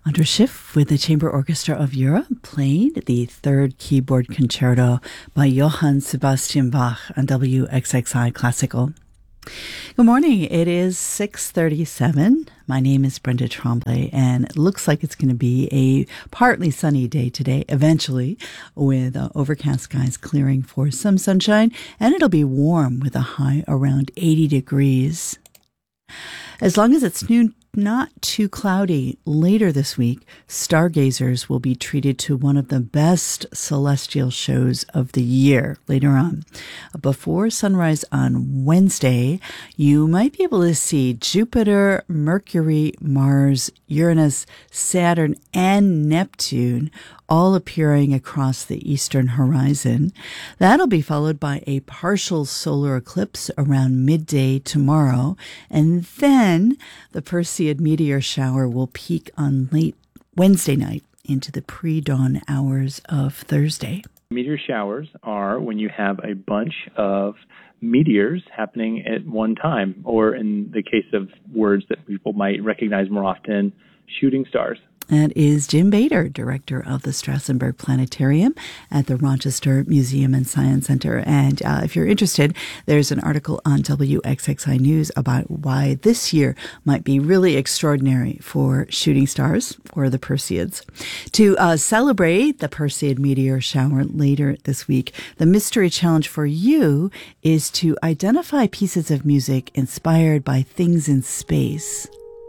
András Schiff with the Chamber Orchestra of Europe played the third keyboard concerto by Johann Sebastian Bach on WXXI Classical. Good morning. It is 6:37. My name is Brenda Tremblay, and it looks like it's going to be a partly sunny day today, eventually, with overcast skies clearing for some sunshine, and it'll be warm with a high around 80 degrees. As long as it's not too cloudy later this week, stargazers will be treated to one of the best celestial shows of the year later on. Before sunrise on Wednesday, you might be able to see Jupiter, Mercury, Mars, Uranus, Saturn, and Neptune all appearing across the eastern horizon. That'll be followed by a partial solar eclipse around midday tomorrow, and then the Perseid meteor shower will peak on late Wednesday night into the pre-dawn hours of Thursday. Meteor showers are when you have a bunch of meteors happening at one time, or in the case of words that people might recognize more often, shooting stars. That is Jim Bader, director of the Strassenberg Planetarium at the Rochester Museum and Science Center. And if you're interested, there's an article on WXXI News about why this year might be really extraordinary for shooting stars, or the Perseids. To celebrate the Perseid meteor shower later this week, the mystery challenge for you is to identify pieces of music inspired by things in space.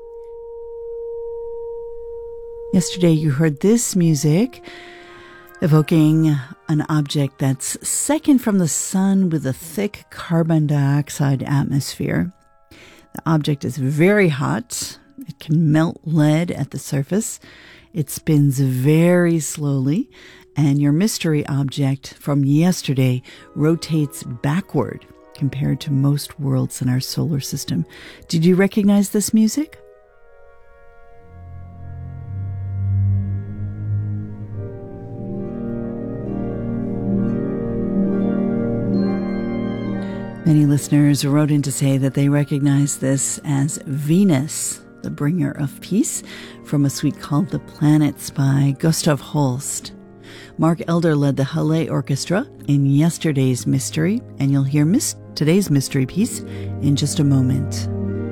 Yesterday, you heard this music evoking an object that's second from the sun with a thick carbon dioxide atmosphere. The object is very hot. It can melt lead at the surface. It spins very slowly. And your mystery object from yesterday rotates backward compared to most worlds in our solar system. Did you recognize this music? Many listeners wrote in to say that they recognize this as Venus, the bringer of peace, from a suite called The Planets by Gustav Holst. Mark Elder led the Halle Orchestra in yesterday's mystery, and you'll hear today's mystery piece in just a moment.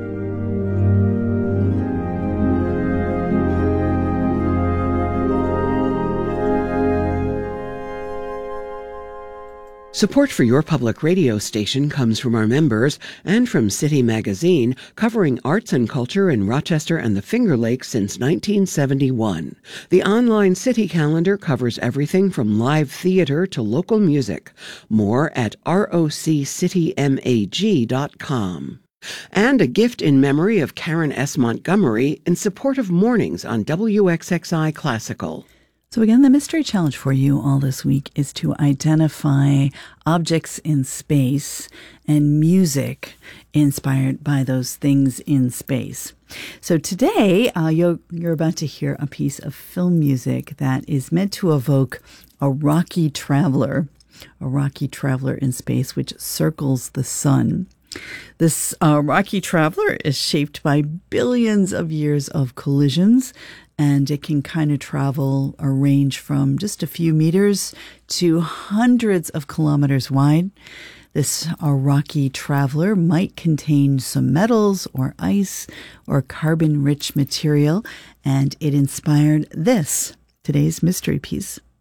Support for your public radio station comes from our members and from City Magazine, covering arts and culture in Rochester and the Finger Lakes since 1971. The online City calendar covers everything from live theater to local music. More at roccitymag.com. And a gift in memory of Karen S. Montgomery in support of mornings on WXXI Classical. So again, the mystery challenge for you all this week is to identify objects in space and music inspired by those things in space. So today, you're about to hear a piece of film music that is meant to evoke a rocky traveler in space, which circles the sun. This rocky traveler is shaped by billions of years of collisions, and it can kind of travel a range from just a few meters to hundreds of kilometers wide. This rocky traveler might contain some metals or ice or carbon-rich material, and it inspired today's mystery piece.